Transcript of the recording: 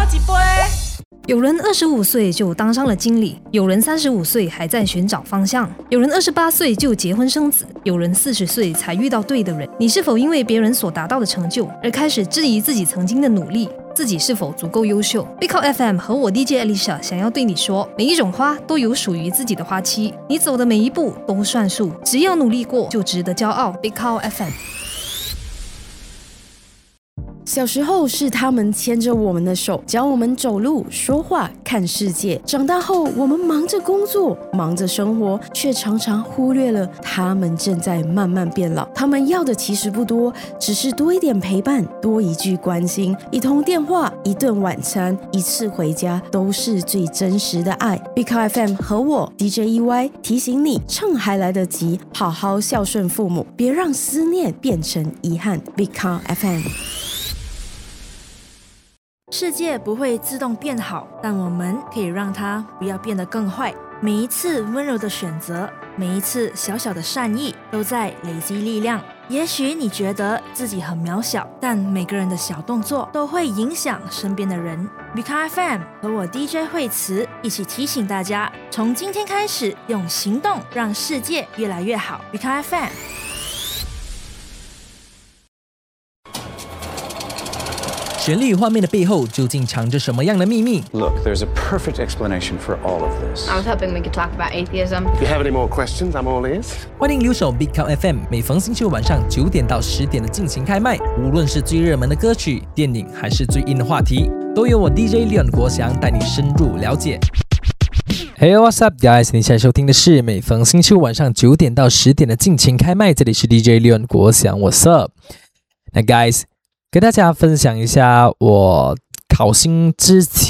一杯。 有人25岁就当上了经理，有人35岁还在寻找方向，有人28岁就结婚生子，有人40岁才遇到对的人。你是否因为别人所达到的成就而开始质疑自己曾经的努力？自己是否足够优秀？ Big Call FM 和我 DJ Alicia 想要对你说，每一种花都有属于自己的花期，你走的每一步都算数，只要努力过就值得骄傲。 Big Call FM。 小时候是他们牵着我们的手，教我们走路、说话、看世界。长大后，我们忙着工作，忙着生活，却常常忽略了他们正在慢慢变老。他们要的其实不多，只是多一点陪伴，多一句关心，一通电话，一顿晚餐，一次回家，都是最真实的爱。Big Call FM 和我 DJ EY 提醒你，趁还来得及，好好孝顺父母，别让思念变成遗憾。Big Call FM。 世界不会自动变好，但我们可以让它不要变得更坏。每一次温柔的选择，每一次小小的善意，都在累积力量。也许你觉得自己很渺小，但每个人的小动作都会影响身边的人。Big Call FM 和我 DJ 惠慈一起提醒大家，从今天开始，用行动让世界越来越好。Big Call FM。 旋律画面的背后究竟藏着什么样的秘密？ Look, there's a perfect explanation for all of this. I was hoping we could talk about atheism. If you have any more questions, I'm all ears. 欢迎留守 Big Call FM， 每逢星期五晚上9点到10点的尽情开麦。无论是最热门的歌曲、电影，还是最硬的话题，都由我 DJ Leon 国祥带你深入了解。Hey, what's up, guys？ 你现在收听的是每逢星期五晚上9点到10点的尽情开麦，这里是 DJ Leon 国祥 ，What's up？ 那 guys，跟大家分享一下我考新之前